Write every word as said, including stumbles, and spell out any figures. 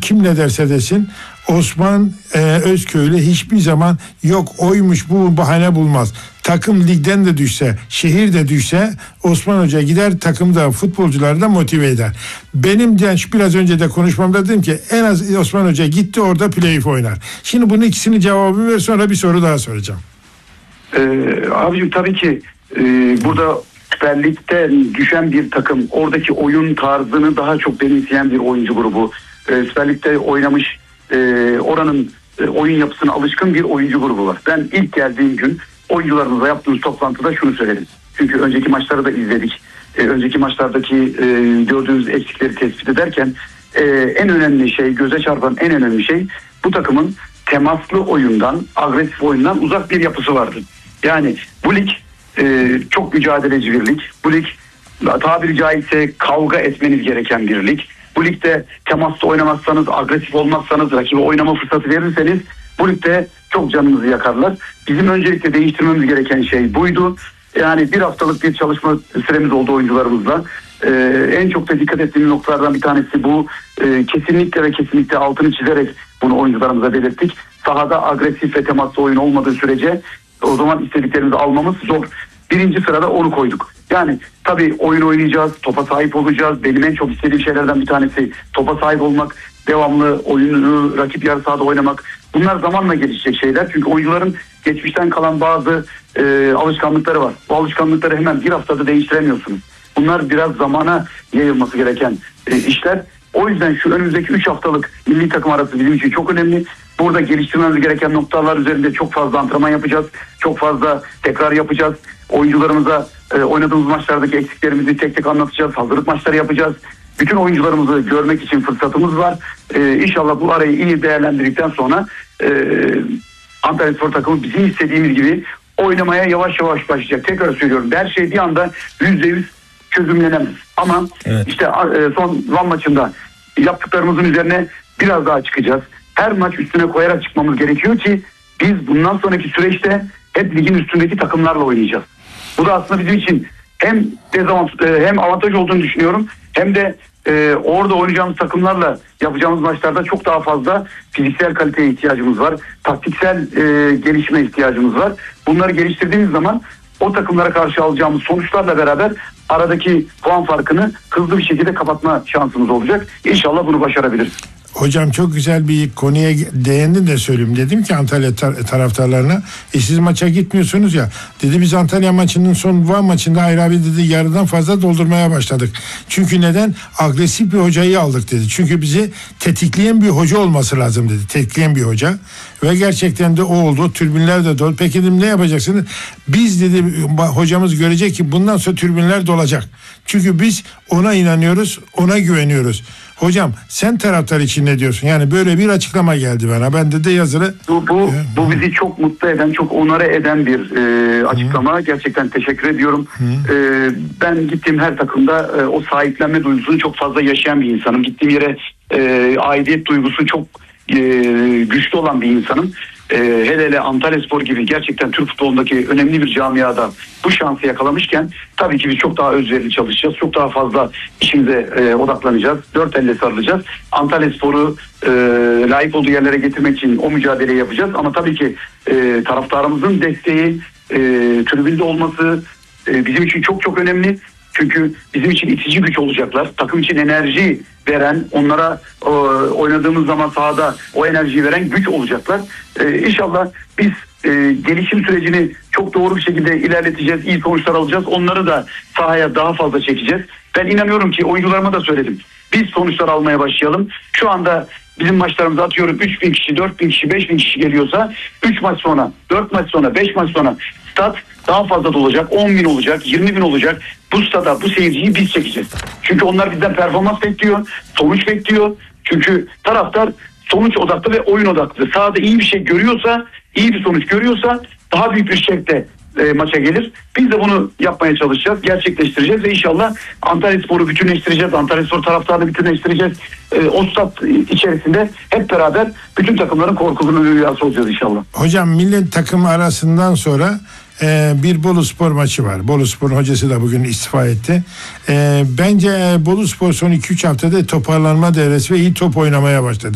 kim ne derse desin Osman e, Özköylü hiçbir zaman yok oymuş bu bahane bulmaz. Takım ligden de düşse, şehir de düşse Osman Hoca gider takımda futbolcuları da motive eder. Benim de biraz önce de konuşmamda dedim ki en az Osman Hoca gitti orada playoff oynar. Şimdi bunun ikisini cevabı ver, sonra bir soru daha soracağım. Ee, abicim tabii ki e, burada Süper Lig'de düşen bir takım oradaki oyun tarzını daha çok benimseyen bir oyuncu grubu. Ee, Süper Lig'de oynamış e, oranın e, oyun yapısına alışkın bir oyuncu grubu var. Ben ilk geldiğim gün oyuncularımızla yaptığımız toplantıda şunu söyledim. Çünkü önceki maçları da izledik. Ee, önceki maçlardaki e, gördüğümüz eksikleri tespit ederken e, en önemli şey, göze çarpan en önemli şey bu takımın temaslı oyundan, agresif oyundan uzak bir yapısı vardı. Yani bu lig e, çok mücadeleci bir lig. Bu lig tabiri caizse kavga etmeniz gereken bir lig. Bu ligde temaslı oynamazsanız, agresif olmazsanız, rakibe oynama fırsatı verirseniz bu ligde çok canınızı yakarlar. Bizim öncelikle değiştirmemiz gereken şey buydu. Yani bir haftalık bir çalışma süremiz oldu oyuncularımızla. Ee, en çok da dikkat ettiğim noktalardan bir tanesi bu. Ee, kesinlikle ve kesinlikle altını çizerek bunu oyuncularımıza belirttik. Sahada agresif ve temaslı oyun olmadığı sürece o zaman istediklerimizi almamız zor. Birinci sırada onu koyduk. Yani tabii oyun oynayacağız, topa sahip olacağız. Benim en çok istediğim şeylerden bir tanesi topa sahip olmak, devamlı oyunu rakip yarı sahada oynamak. Bunlar zamanla gelişecek şeyler. Çünkü oyuncuların geçmişten kalan bazı e, alışkanlıkları var. Bu alışkanlıkları hemen bir haftada değiştiremiyorsunuz. Bunlar biraz zamana yayılması gereken e, işler. O yüzden şu önümüzdeki üç haftalık milli takım arası bizim için çok önemli. Burada geliştirmemiz gereken noktalar üzerinde çok fazla antrenman yapacağız. Çok fazla tekrar yapacağız. Oyuncularımıza e, oynadığımız maçlardaki eksiklerimizi tek tek anlatacağız. Hazırlık maçları yapacağız. Bütün oyuncularımızı görmek için fırsatımız var. E, İnşallah bu arayı iyi değerlendirdikten sonra e, Antalyaspor takımı bizim istediğimiz gibi oynamaya yavaş yavaş başlayacak. Tekrar söylüyorum, her şey bir anda yüzde yüz çözümlenemez. Ama evet, işte e, son Van maçında yaptıklarımızın üzerine biraz daha çıkacağız. Her maç üstüne koyarak çıkmamız gerekiyor ki biz bundan sonraki süreçte hep ligin üstündeki takımlarla oynayacağız. Bu da aslında bizim için hem dezavantaj, hem avantaj olduğunu düşünüyorum, hem de e, orada oynayacağımız takımlarla yapacağımız maçlarda çok daha fazla fiziksel kaliteye ihtiyacımız var. Taktiksel e, gelişime ihtiyacımız var. Bunları geliştirdiğimiz zaman o takımlara karşı alacağımız sonuçlarla beraber aradaki puan farkını hızlı bir şekilde kapatma şansımız olacak. İnşallah bunu başarabiliriz. Hocam çok güzel bir konuya değindin de söyleyeyim. Dedim ki Antalya tar- taraftarlarına e siz maça gitmiyorsunuz ya. Dedi biz Antalya maçının son Van maçında Hayri abi dedi yarıdan fazla doldurmaya başladık. Çünkü neden? Agresif bir hocayı aldık dedi. Çünkü bizi tetikleyen bir hoca olması lazım dedi. Tetikleyen bir hoca. Ve gerçekten de o oldu. Tribünler de dolu. Peki dedim ne yapacaksınız? Biz dedi hocamız görecek ki bundan sonra tribünler dolacak. Çünkü biz ona inanıyoruz, ona güveniyoruz. Hocam sen taraftar için ne diyorsun? Yani böyle bir açıklama geldi bana. Bende de yazılı. Bu, bu, bu bizi çok mutlu eden, çok onore eden bir e, açıklama. Hı. Gerçekten teşekkür ediyorum. E, ben gittiğim her takımda e, o sahiplenme duygusunu çok fazla yaşayan bir insanım. Gittiğim yere e, aidiyet duygusu çok e, güçlü olan bir insanım. Ee, hele hele Antalyaspor gibi gerçekten Türk futbolundaki önemli bir camiada bu şansı yakalamışken tabii ki biz çok daha özverili çalışacağız. Çok daha fazla işimize e, odaklanacağız. Dört elle sarılacağız. Antalyaspor'u e, layık olduğu yerlere getirmek için o mücadeleyi yapacağız. Ama tabii ki e, taraftarımızın desteği, e, tribünde olması e, bizim için çok çok önemli. Çünkü bizim için itici güç olacaklar. Takım için enerji veren, onlara e, oynadığımız zaman sahada o enerjiyi veren güç olacaklar. E, İnşallah biz e, gelişim sürecini çok doğru bir şekilde ilerleteceğiz. İyi sonuçlar alacağız. Onları da sahaya daha fazla çekeceğiz. Ben inanıyorum ki oyuncularıma da söyledim. Biz sonuçlar almaya başlayalım. Şu anda bizim maçlarımıza atıyorum üç bin kişi, dört bin kişi, beş bin kişi geliyorsa üç maç sonra, dört maç sonra, beş maç sonra stat daha fazla dolacak. on bin olacak, yirmi bin olacak. Bu stada, bu seyirciyi biz çekeceğiz. Çünkü onlar bizden performans bekliyor, sonuç bekliyor. Çünkü taraftar sonuç odaklı ve oyun odaklı. Sahada iyi bir şey görüyorsa, iyi bir sonuç görüyorsa daha büyük bir şekilde e, maça gelir. Biz de bunu yapmaya çalışacağız, gerçekleştireceğiz ve inşallah Antalyaspor'u bütünleştireceğiz. Antalyaspor taraftarını bütünleştireceğiz. E, o stat içerisinde hep beraber bütün takımların korkusunun rüyası olacağız inşallah. Hocam milli takım arasından sonra e, bir Boluspor maçı var. Boluspor'un hocası da bugün istifa etti. E, bence Boluspor son iki üç haftada toparlanma devresi ve iyi top oynamaya başladı.